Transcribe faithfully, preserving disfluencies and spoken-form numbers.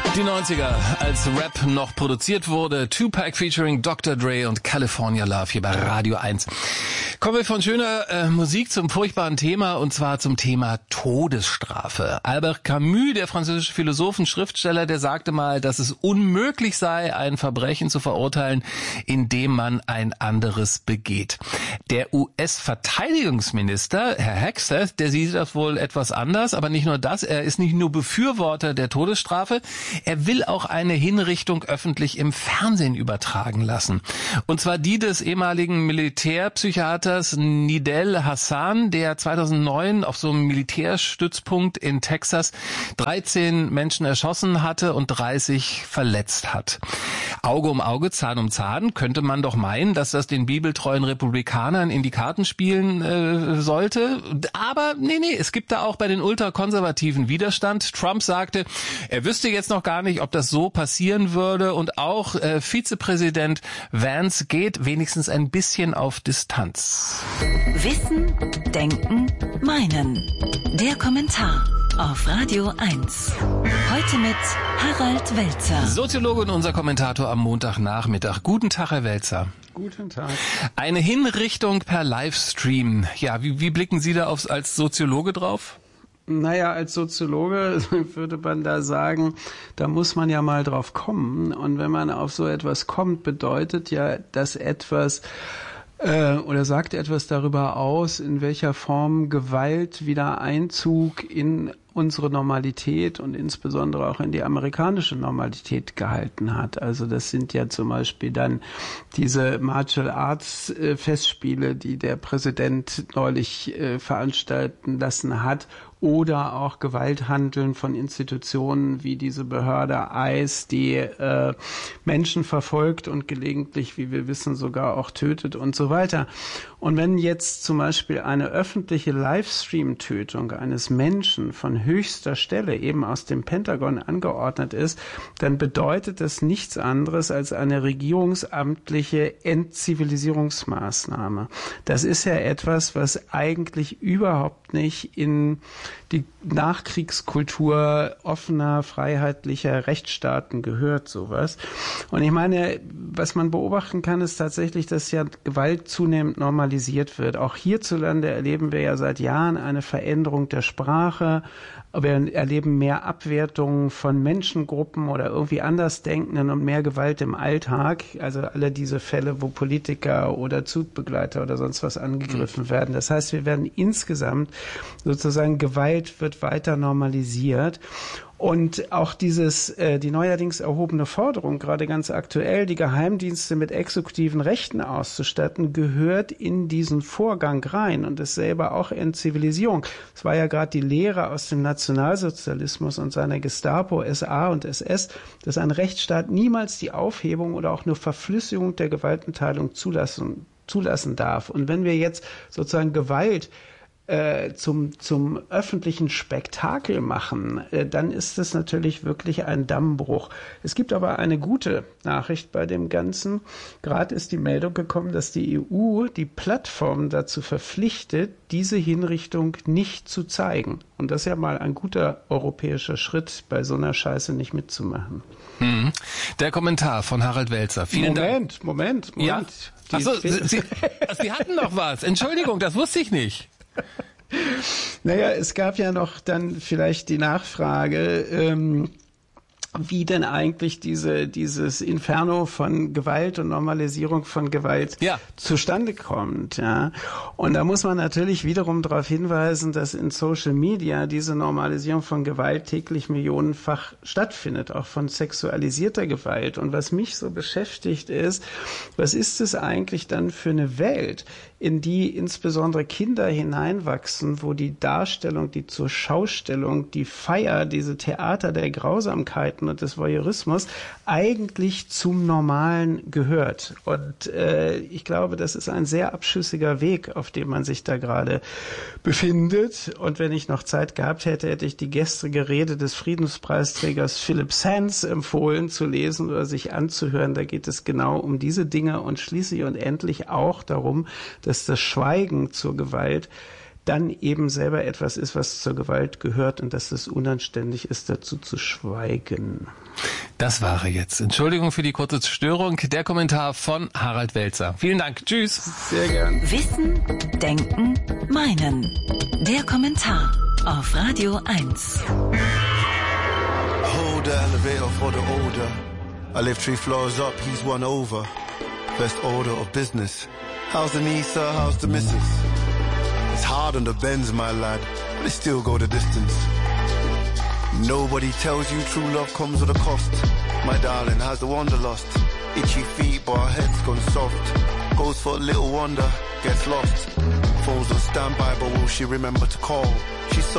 Die neunziger, als Rap noch produziert wurde. Tupac featuring Doktor Dre und California Love hier bei Radio eins. Kommen wir von schöner äh, Musik zum furchtbaren Thema, und zwar zum Thema Todesstrafe. Albert Camus, der französische Philosoph und Schriftsteller, der sagte mal, dass es unmöglich sei, ein Verbrechen zu verurteilen, indem man ein anderes begeht. Der U S-Verteidigungsminister, Herr Hegseth, der sieht das wohl etwas anders, aber nicht nur das, er ist nicht nur Befürworter der Todesstrafe, er will auch eine Hinrichtung öffentlich im Fernsehen übertragen lassen. Und zwar die des ehemaligen Militärpsychiaters Nidal Hasan, der zweitausendneun auf so einem Militärstützpunkt in Texas dreizehn Menschen erschossen hatte und dreißig verletzt hat. Auge um Auge, Zahn um Zahn, könnte man doch meinen, dass das den bibeltreuen Republikanern in die Karten spielen äh, sollte. Aber nee, nee, es gibt da auch bei den ultrakonservativen Widerstand. Trump sagte, er wüsste jetzt noch gar nicht, ob das so passieren würde, und auch äh, Vizepräsident Vance geht wenigstens ein bisschen auf Distanz. Wissen, Denken, Meinen. Der Kommentar auf Radio eins. Heute mit Harald Welzer. Soziologe und unser Kommentator am Montagnachmittag. Guten Tag, Herr Welzer. Guten Tag. Eine Hinrichtung per Livestream. Ja, wie, wie blicken Sie da aufs, als Soziologe drauf? Naja, als Soziologe würde man da sagen, da muss man ja mal drauf kommen. Und wenn man auf so etwas kommt, bedeutet ja, dass etwas äh, oder sagt etwas darüber aus, in welcher Form Gewalt wieder Einzug in unsere Normalität und insbesondere auch in die amerikanische Normalität gehalten hat. Also das sind ja zum Beispiel dann diese Martial Arts äh, Festspiele, die der Präsident neulich äh, veranstalten lassen hat, oder auch Gewalthandeln von Institutionen wie diese Behörde I C E, die äh, Menschen verfolgt und gelegentlich, wie wir wissen, sogar auch tötet und so weiter. Und wenn jetzt zum Beispiel eine öffentliche Livestream-Tötung eines Menschen von höchster Stelle eben aus dem Pentagon angeordnet ist, dann bedeutet das nichts anderes als eine regierungsamtliche Entzivilisierungsmaßnahme. Das ist ja etwas, was eigentlich überhaupt nicht in die Nachkriegskultur offener, freiheitlicher Rechtsstaaten gehört, sowas. Und ich meine, was man beobachten kann, ist tatsächlich, dass ja Gewalt zunehmend normalisiert wird. Auch hierzulande erleben wir ja seit Jahren eine Veränderung der Sprache. Wir erleben mehr Abwertungen von Menschengruppen oder irgendwie Andersdenkenden und mehr Gewalt im Alltag. Also alle diese Fälle, wo Politiker oder Zugbegleiter oder sonst was angegriffen mhm. werden. Das heißt, wir werden insgesamt sozusagen, Gewalt wird weiter normalisiert. Und auch dieses, äh, die neuerdings erhobene Forderung, gerade ganz aktuell, die Geheimdienste mit exekutiven Rechten auszustatten, gehört in diesen Vorgang rein und ist selber auch Entzivilisierung. Es war ja gerade die Lehre aus dem Nationalsozialismus und seiner Gestapo, S A und S S, dass ein Rechtsstaat niemals die Aufhebung oder auch nur Verflüssigung der Gewaltenteilung zulassen, zulassen darf. Und wenn wir jetzt sozusagen Gewalt Zum, zum öffentlichen Spektakel machen, dann ist es natürlich wirklich ein Dammbruch. Es gibt aber eine gute Nachricht bei dem Ganzen. Gerade ist die Meldung gekommen, dass die E U die Plattform dazu verpflichtet, diese Hinrichtung nicht zu zeigen. Und das ist ja mal ein guter europäischer Schritt, bei so einer Scheiße nicht mitzumachen. Hm. Der Kommentar von Harald Welzer. Vielen Moment, Dank. Moment, Moment, Moment. Ja? Achso, Sie, Sie, Sie hatten noch was. Entschuldigung, das wusste ich nicht. Naja, es gab ja noch dann vielleicht die Nachfrage, ähm, wie denn eigentlich diese dieses Inferno von Gewalt und Normalisierung von Gewalt ja. zustande kommt. Ja. Und da muss man natürlich wiederum darauf hinweisen, dass in Social Media diese Normalisierung von Gewalt täglich millionenfach stattfindet, auch von sexualisierter Gewalt. Und was mich so beschäftigt ist, was ist es eigentlich dann für eine Welt, in die insbesondere Kinder hineinwachsen, wo die Darstellung, die zur Schaustellung, die Feier, diese Theater der Grausamkeiten und des Voyeurismus eigentlich zum Normalen gehört. Und äh, ich glaube, das ist ein sehr abschüssiger Weg, auf dem man sich da gerade befindet. Und wenn ich noch Zeit gehabt hätte, hätte ich die gestrige Rede des Friedenspreisträgers Philip Sands empfohlen zu lesen oder sich anzuhören. Da geht es genau um diese Dinge und schließlich und endlich auch darum, dass das Schweigen zur Gewalt dann eben selber etwas ist, was zur Gewalt gehört und dass es unanständig ist, dazu zu schweigen. Das war er jetzt. Entschuldigung für die kurze Störung. Der Kommentar von Harald Welzer. Vielen Dank. Tschüss. Sehr gern. Wissen, Denken, Meinen. Der Kommentar auf Radio eins. Hold the elevator for the older. I live three floors up, he's one over. Best order of business. How's the niece, sir? How's the missus? It's hard on the Benz, my lad, but it still go the distance. Nobody tells you true love comes with a cost. My darling has the wanderlust. Itchy feet, but her head's gone soft. Goes for a little wonder, gets lost. Phone's on standby, but will she remember to call? She's so